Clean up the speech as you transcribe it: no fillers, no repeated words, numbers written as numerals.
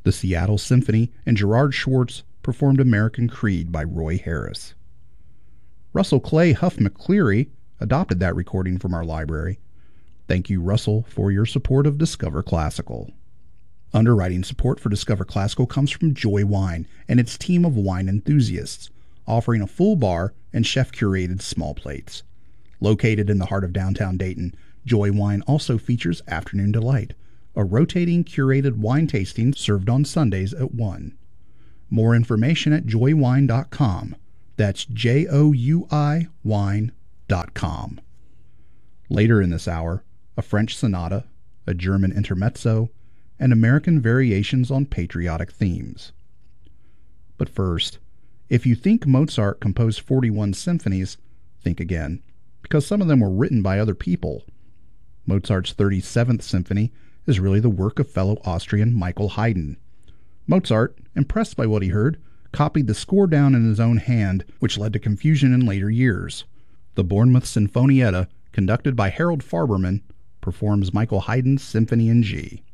The Seattle Symphony and Gerard Schwartz performed American Creed by Roy Harris. Russell Clay Huff McCleary adopted that recording from our library. Thank you, Russell, for your support of Discover Classical. Underwriting support for Discover Classical comes from Joy Wine and its team of wine enthusiasts, offering a full bar and chef-curated small plates. Located in the heart of downtown Dayton, Joy Wine also features Afternoon Delight, a rotating curated wine tasting served on Sundays at 1. More information at joywine.com. That's JOUI wine.com. Later in this hour, a French sonata, a German intermezzo, and American variations on patriotic themes. But first, if you think Mozart composed 41 symphonies, think again, because some of them were written by other people. Mozart's 37th symphony is really the work of fellow Austrian Michael Haydn. Mozart, impressed by what he heard, copied the score down in his own hand, which led to confusion in later years. The Bournemouth Sinfonietta, conducted by Harold Farberman, performs Michael Haydn's Symphony in G.